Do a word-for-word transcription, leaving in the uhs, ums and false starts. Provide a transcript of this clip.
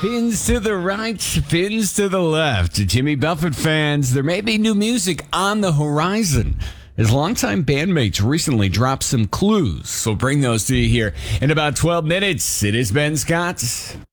Spins to the right, spins to the left. Jimmy Buffett fans, there may be new music on the horizon. His longtime bandmates recently dropped some clues, so bring those to you here in about twelve minutes. It is Ben Scott.